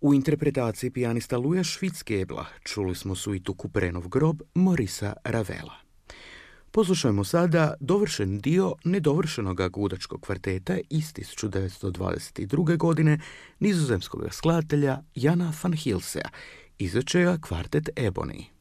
U interpretaciji pijanista Luja Švicgebla čuli smo suitu Kuprenov grob Morisa Ravela. Poslušajmo sada dovršen dio nedovršenoga gudačkog kvarteta iz 1922. godine nizozemskog skladatelja Jana van Hilsea, izveće ga kvartet Ebony.